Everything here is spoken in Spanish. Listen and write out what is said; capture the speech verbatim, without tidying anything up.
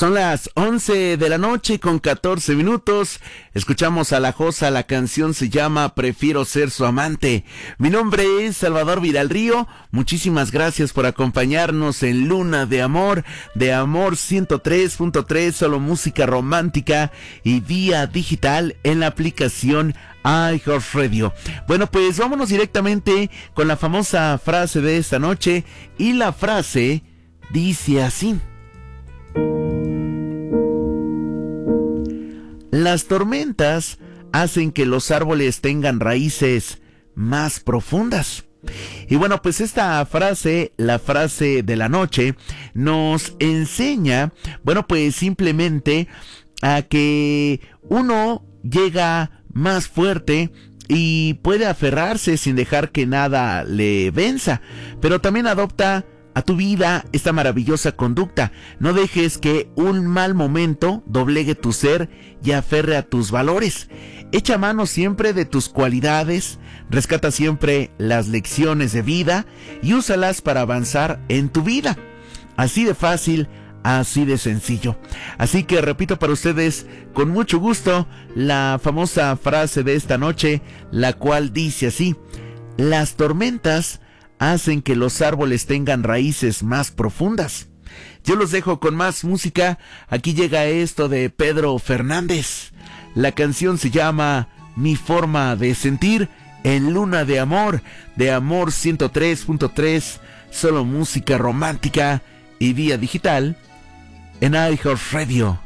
Son las once de la noche con catorce minutos. Escuchamos a La Josa, la canción se llama Prefiero ser su amante. Mi nombre es Salvador Vidal-Río. Muchísimas gracias por acompañarnos en Luna de Amor, de Amor ciento tres punto tres, solo música romántica y vía digital en la aplicación iHeartRadio. Bueno, pues vámonos directamente con la famosa frase de esta noche, y la frase dice así: las tormentas hacen que los árboles tengan raíces más profundas. Y bueno, pues esta frase, la frase de la noche, nos enseña, bueno, pues simplemente a que uno llega más fuerte y puede aferrarse sin dejar que nada le venza, pero también adopta a tu vida esta maravillosa conducta. No dejes que un mal momento doblegue tu ser y aferre a tus valores. Echa mano siempre de tus cualidades, rescata siempre las lecciones de vida y úsalas para avanzar en tu vida. Así de fácil, así de sencillo. Así que repito para ustedes con mucho gusto la famosa frase de esta noche, la cual dice así: las tormentas hacen que los árboles tengan raíces más profundas. Yo los dejo con más música. Aquí llega esto de Pedro Fernández. La canción se llama Mi Forma de Sentir, en Luna de Amor, de Amor ciento tres punto tres, solo música romántica y vía digital en iHeartRadio.